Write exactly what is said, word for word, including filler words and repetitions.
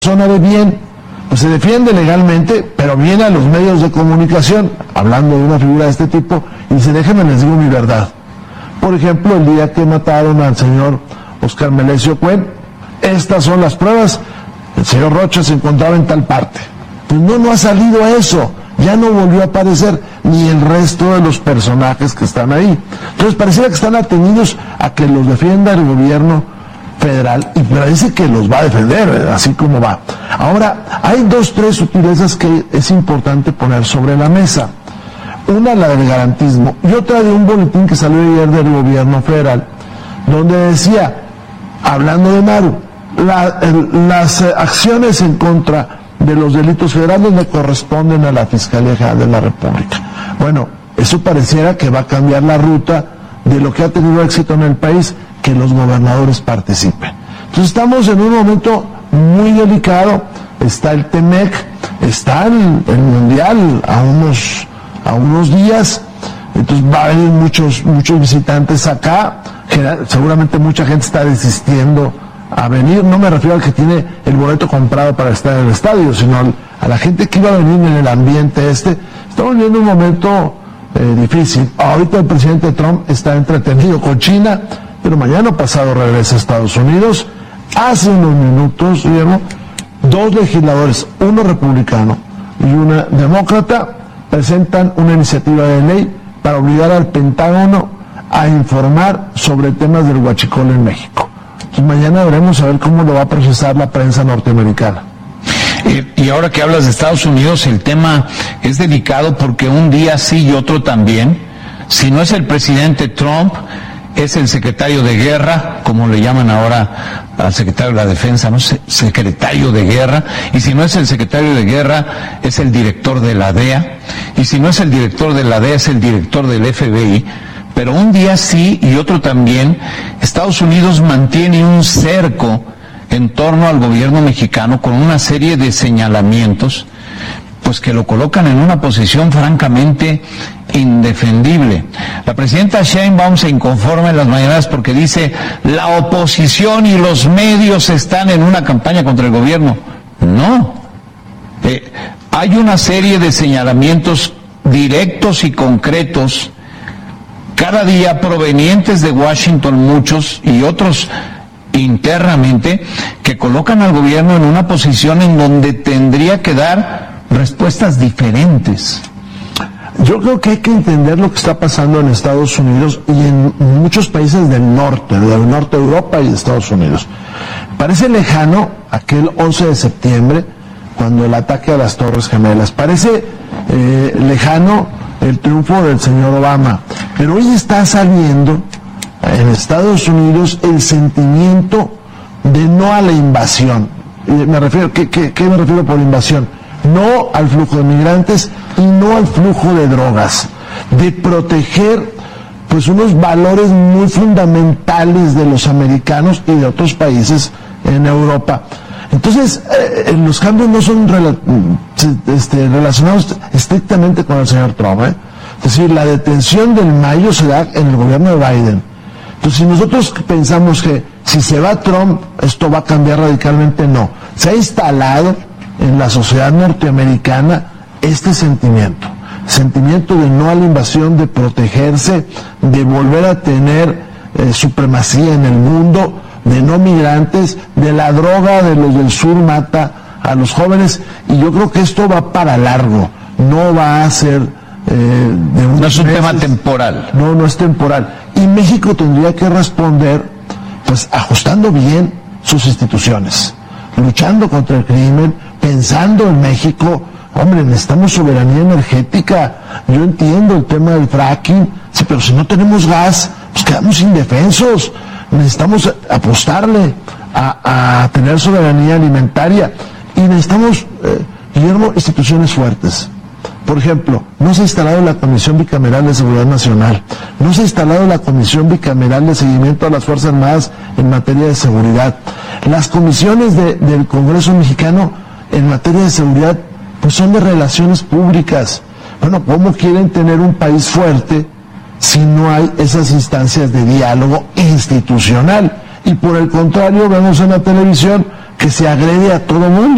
persona de bien, pues se defiende legalmente, pero viene a los medios de comunicación, hablando de una figura de este tipo, y dice, déjenme les digo mi verdad. Por ejemplo, el día que mataron al señor Oscar Melesio Cuen, estas son las pruebas, el señor Rocha se encontraba en tal parte. Pues no, no ha salido eso, ya no volvió a aparecer, ni el resto de los personajes que están ahí. Entonces pareciera que están atenidos a que los defienda el gobierno federal, y parece que los va a defender, así como va. Ahora, hay dos, tres sutilezas que es importante poner sobre la mesa. Una, la del garantismo, y otra de un boletín que salió ayer del gobierno federal, donde decía, hablando de Maru, la, el, las eh, acciones en contra de los delitos federales le corresponden a la Fiscalía General de la República. Bueno, eso pareciera que va a cambiar la ruta de lo que ha tenido éxito en el país, que los gobernadores participen. Entonces estamos en un momento muy delicado, está el Temec, está el, el Mundial a unos, a unos días, entonces va a haber muchos, muchos visitantes acá, seguramente mucha gente está desistiendo a venir, no me refiero al que tiene el boleto comprado para estar en el estadio, sino al, a la gente que iba a venir en el ambiente este. Estamos viviendo un momento eh, difícil. Ahorita el presidente Trump está entretenido con China, pero mañana pasado regresa a Estados Unidos. Hace unos minutos, Guillermo, dos legisladores, uno republicano y una demócrata, presentan una iniciativa de ley para obligar al Pentágono a informar sobre temas del huachicol en México. Entonces mañana veremos a ver cómo lo va a procesar la prensa norteamericana. Y ahora que hablas de Estados Unidos, el tema es delicado porque un día sí y otro también. Si no es el presidente Trump, es el secretario de guerra, como le llaman ahora al secretario de la defensa, ¿no? Secretario de guerra. Y si no es el secretario de guerra, es el director de la D E A. Y si no es el director de la D E A, es el director del F B I. Pero un día sí y otro también, Estados Unidos mantiene un cerco en torno al gobierno mexicano con una serie de señalamientos, pues que lo colocan en una posición francamente indefendible. La presidenta Sheinbaum se inconforma en las mañanas porque dice, la oposición y los medios están en una campaña contra el gobierno. No. Eh, hay una serie de señalamientos directos y concretos, cada día provenientes de Washington, muchos, y otros internamente, que colocan al gobierno en una posición en donde tendría que dar respuestas diferentes. Yo creo que hay que entender lo que está pasando en Estados Unidos y en muchos países del norte, del norte de Europa y de Estados Unidos. Parece lejano aquel once de septiembre, cuando el ataque a las Torres Gemelas. Parece eh, lejano el triunfo del señor Obama. Pero hoy está saliendo en Estados Unidos el sentimiento de no a la invasión. Y me refiero, ¿qué, qué, qué me refiero por invasión? No al flujo de migrantes y no al flujo de drogas. De proteger pues unos valores muy fundamentales de los americanos y de otros países en Europa. Entonces, eh, los cambios no son rela este, relacionados estrictamente con el señor Trump, ¿eh? Es decir, la detención del mayo se da en el gobierno de Biden. Entonces, si nosotros pensamos que si se va Trump, esto va a cambiar radicalmente, no. Se ha instalado en la sociedad norteamericana este sentimiento. Sentimiento de no a la invasión, de protegerse, de volver a tener eh, supremacía en el mundo, de no migrantes, de la droga de los del sur mata a los jóvenes, y yo creo que esto va para largo, no va a ser eh, de unos no es un meses. tema temporal. No, no es temporal. Y México tendría que responder, pues, ajustando bien sus instituciones, luchando contra el crimen, pensando en México. Hombre, necesitamos soberanía energética. Yo entiendo el tema del fracking, sí, pero si no tenemos gas, pues quedamos indefensos. Necesitamos apostarle a, a tener soberanía alimentaria y necesitamos, eh, Guillermo, instituciones fuertes. Por ejemplo, no se ha instalado la Comisión Bicameral de Seguridad Nacional, no se ha instalado la Comisión Bicameral de Seguimiento a las Fuerzas Armadas en materia de seguridad. Las comisiones de, del Congreso Mexicano en materia de seguridad pues son de relaciones públicas. Bueno, ¿cómo quieren tener un país fuerte si no hay esas instancias de diálogo institucional? Y por el contrario, vemos en la televisión que se agrede a todo mundo.